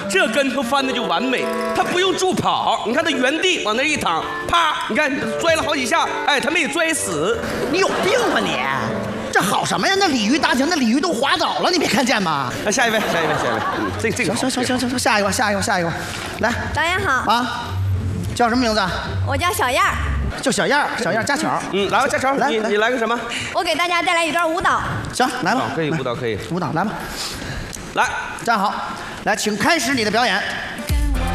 这跟头翻的就完美，他不用助跑，你看他原地往那一躺，啪，你看摔了好几下，哎，他没有摔死。 你有病吧你？这好什么呀？那鲤鱼打挺，那鲤鱼都滑倒了，你没看见吗？ 那下一位，这个行，下一个，来， 导演好啊，叫什么名字？ 我叫小燕儿。 叫小燕儿，家巧。 来吧，家巧，你来个什么？ 我给大家带来一段舞蹈。 行，来吧。 可以，舞蹈可以。 舞蹈来吧。 来， 站好，来，请开始你的表演。